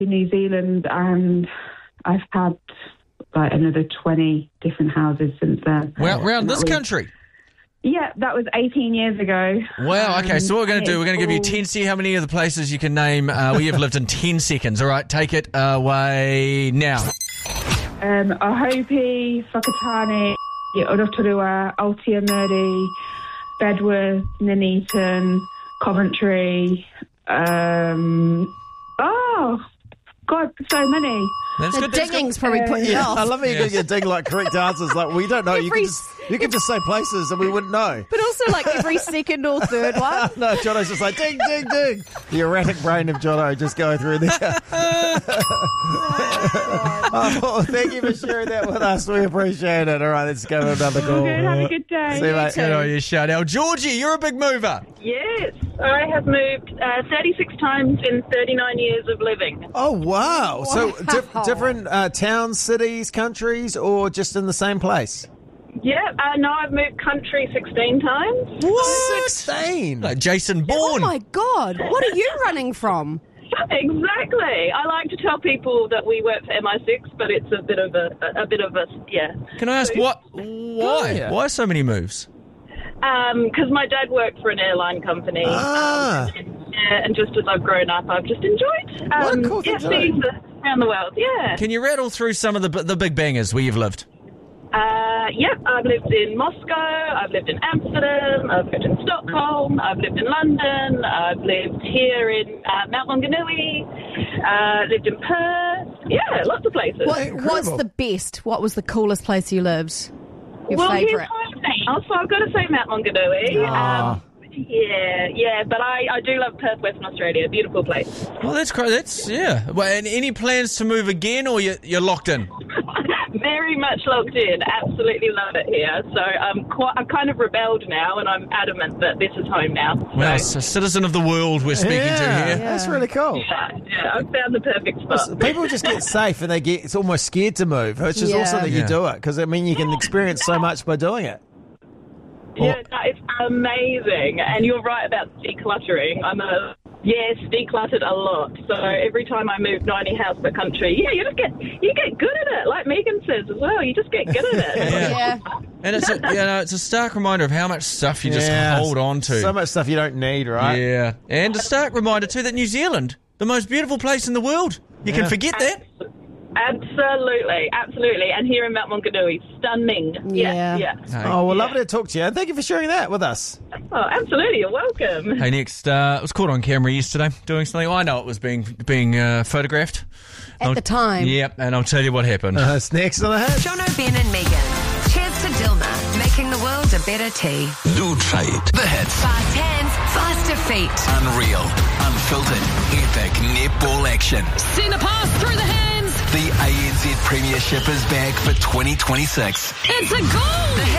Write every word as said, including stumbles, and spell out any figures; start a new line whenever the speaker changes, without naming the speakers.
in New Zealand, and I've had like another twenty different houses since then.
Well, around this
was,
country?
Yeah, that was eighteen years ago.
Wow, okay, so what we're going to do, we're going to give you
all...
ten, see how many of the places you can name uh, where you've lived in ten seconds. All right, take it away now.
Um, Ohope, Whakatane, Orotorua, Aotearoa, Bedworth, Nuneaton, Coventry. Um, oh, God, so many.
That's
The
good.
dinging's probably putting you
Yeah,
off.
I love how you
Yes.
get ding like correct answers. Like we don't know. You
Every
can just you can just say places and we wouldn't know.
But also like every second or third one.
No, Jono's just like ding, ding, ding. The erratic brain of Jono just going through there. Oh, well, thank you for sharing that with us. We appreciate it. All right, let's go with another call.
Good, have a good day.
See you, mate.
Good on you, shout out. Georgie, you're a big mover.
Yes, I have moved uh, thirty-six times in thirty-nine years of living.
Oh, wow. So dif-
Wow.
different uh, towns, cities, countries, or just in the same place?
Yeah, uh, no, I've moved country sixteen times.
What? sixteen.
Like Jason
Oh
Bourne.
my God. What are you running from?
Exactly. I like to tell people that we work for M I six, but it's a bit of a, a, a bit of a, yeah.
Can I ask what? Why?
Yeah.
Why so many moves?
Because my dad worked for an airline company.
Ah.
Um, and, yeah, and just as I've grown up, I've just enjoyed. Um,
What a cool thing
yeah,
to do.
seeing the- around the world, yeah.
Can you rattle through some of the the big bangers where you've lived?
Uh, yep, I've lived in Moscow, I've lived in Amsterdam, I've lived in Stockholm, I've lived in London, I've lived here in uh, Mount Maunganui, uh, lived in Perth. Yeah, lots of places.
What,
Incredible.
what's the best? What was the coolest place you lived? Your
well,
favourite?
here's my thing. Also, I've got to say Mount Maunganui.
Ah.
Um, yeah, yeah, but I, I do love Perth, Western Australia. Beautiful place.
Well, that's great. That's yeah. Well, and any plans to move again, or you you're locked in?
Very much locked in. Absolutely love it here. So um, quite, I'm kind of rebelled now, and I'm adamant that this is home now. So,
Well, it's a citizen of the world we're speaking
yeah,
to here.
That's really cool.
yeah, yeah, I've found the perfect spot.
People just get safe and they get it's almost scared to move. It's just
Yeah.
awesome that you
Yeah.
do it because I mean you can experience so much by doing it.
Yeah, no, it's amazing. And you're right about decluttering. I'm a yes, decluttered a lot. So every time I move ninety house per country, yeah, you just get you get good at it. Like Megan says as well, you just get good at it.
Yeah.
Yeah.
And it's a, you know, it's a stark reminder of how much stuff you just
Yeah.
hold on to.
So much stuff you don't need, right?
Yeah, and a stark reminder too that New Zealand, the most beautiful place in the world, you can
Yeah.
forget that.
Absolutely, absolutely. And here in Mount Maunganui, stunning.
Yeah.
Yeah, yeah.
Oh, well, lovely to talk to you. And thank you for sharing that with us.
Oh, absolutely. You're welcome.
Hey, next, uh, it was caught on camera yesterday doing something. I know it was being being uh, photographed.
At
I'll-
the time.
Yep, and I'll tell you what happened.
Uh, it's next on the hit.
Jono, Ben and Megan. Cheers to Dilma, making the world a better tea.
New trade. The hits.
Fast hands, faster feet.
Unreal. Unfiltered. Epic netball action.
Send a pass through the hands.
The A N Z Premiership is back for twenty twenty-six.
It's a goal. The